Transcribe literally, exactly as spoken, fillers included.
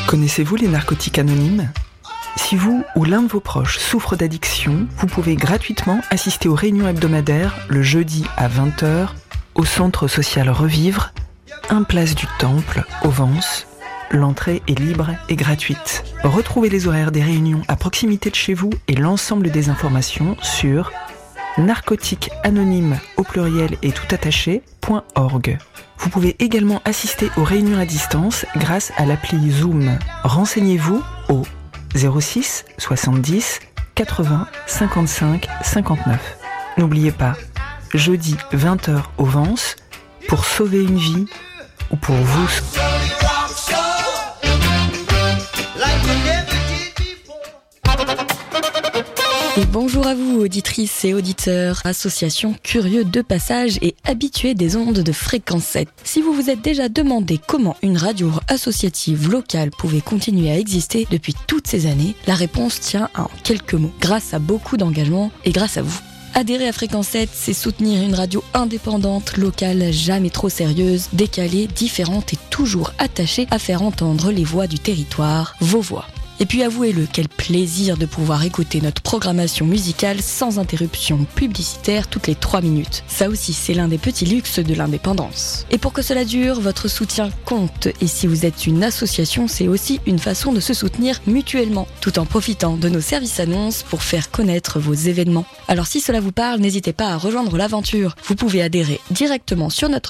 Connaissez-vous les narcotiques anonymes ? Si vous ou l'un de vos proches souffre d'addiction, vous pouvez gratuitement assister aux réunions hebdomadaires le jeudi à vingt heures au centre social Revivre, un place du Temple, au Vence. L'entrée est libre et gratuite. Retrouvez les horaires des réunions à proximité de chez vous et l'ensemble des informations sur narcotiques anonymes au pluriel et tout attaché point org. Vous pouvez également assister aux réunions à distance grâce à l'appli Zoom. Renseignez-vous au zéro six soixante-dix quatre-vingts cinquante-cinq cinquante-neuf. N'oubliez pas, jeudi vingt heures au Vence, pour sauver une vie ou pour vous. Et bonjour à vous, auditrices et auditeurs, association curieux de passage et habitués des ondes de fréquence sept. Si vous vous êtes déjà demandé comment une radio associative locale pouvait continuer à exister depuis toutes ces années, la réponse tient en quelques mots. Grâce à beaucoup d'engagement et grâce à vous. Adhérer à Fréquence sept, c'est soutenir une radio indépendante, locale, jamais trop sérieuse, décalée, différente et toujours attachée à faire entendre les voix du territoire, vos voix. Et puis avouez-le, quel plaisir de pouvoir écouter notre programmation musicale sans interruption publicitaire toutes les trois minutes. Ça aussi, c'est l'un des petits luxes de l'indépendance. Et pour que cela dure, votre soutien compte. Et si vous êtes une association, c'est aussi une façon de se soutenir mutuellement, tout en profitant de nos services annonces pour faire connaître vos événements. Alors si cela vous parle, n'hésitez pas à rejoindre l'aventure. Vous pouvez adhérer directement sur notre